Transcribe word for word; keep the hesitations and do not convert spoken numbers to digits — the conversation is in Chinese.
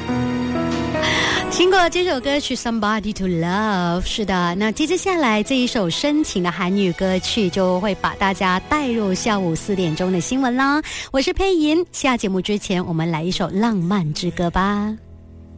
经过这首歌曲 Somebody to Love， 是的，那接着下来这一首深情的韩语歌曲就会把大家带入下午四点钟的新闻啦。我是佩莹，下节目之前我们来一首浪漫之歌吧。